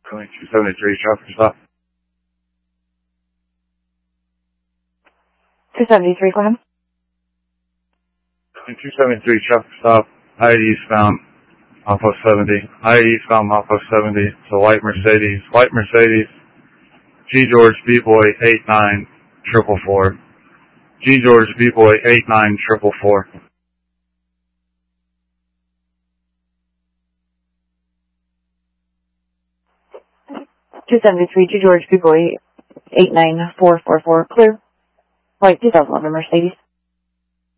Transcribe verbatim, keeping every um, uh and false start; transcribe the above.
two seventy-three, traffic stop. two seventy-three, go ahead. two seventy-three, traffic stop. I eastbound, off of seventy. I eastbound, off of seventy. It's a white Mercedes. White Mercedes. G George B-Boy eight nine triple four. G George B-Boy eight nine triple four. two seventy-three, G George B-Boy eight nine four four four, clear. White two thousand eleven Mercedes.